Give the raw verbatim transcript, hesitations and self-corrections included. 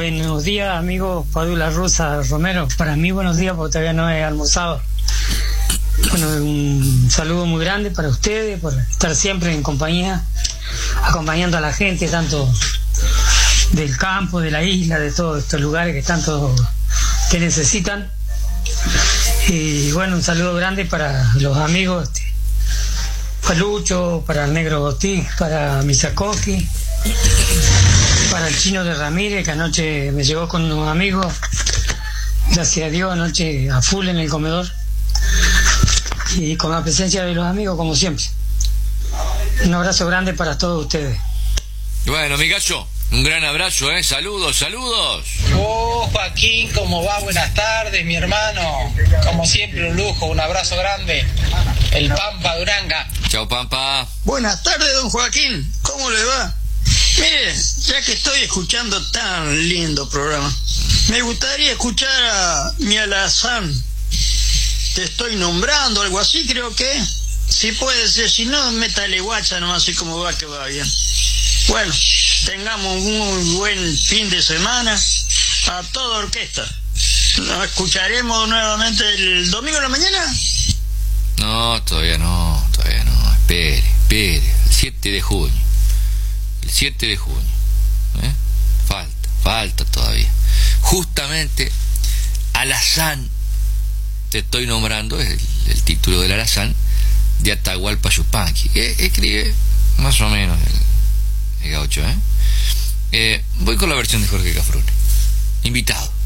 Buenos días, amigo Padula Rosa Romero. Para mí, buenos días, porque todavía no he almorzado. Bueno, un saludo muy grande para ustedes, por estar siempre en compañía, acompañando a la gente, tanto del campo, de la isla, de todos estos lugares que tanto que necesitan. Y bueno, un saludo grande para los amigos, este, para Lucho, para el Negro Botín, para Misakoski, para el Chino de Ramírez, que anoche me llegó con unos amigos, gracias a Dios, anoche a full en el comedor, y con la presencia de los amigos, como siempre. Un abrazo grande para todos ustedes. Bueno, mi gallo, un gran abrazo, ¿eh? Saludos, saludos. Oh, Joaquín, ¿cómo va? Buenas tardes, mi hermano. Como siempre, un lujo, un abrazo grande. El Pampa Duranga. Chao, Pampa. Buenas tardes, don Joaquín. ¿Cómo le va? Mire, ya que estoy escuchando tan lindo programa, me gustaría escuchar a mi Alazán. Te estoy nombrando, algo así, creo que. Si puede ser, si no, métale guacha nomás, así como va, que va bien. Bueno, tengamos un muy buen fin de semana a toda orquesta. ¿Nos escucharemos nuevamente el domingo en la mañana? No, todavía no, todavía no. Espere, espere. El siete de junio. El siete de junio. ¿Eh? Falta, falta todavía. Justamente, Alazán, te estoy nombrando, es el, el título del Alazán de Atahualpa Yupanqui, que escribe más o menos el, el gaucho, ¿eh? Eh, voy con la versión de Jorge Cafrune. Invitado.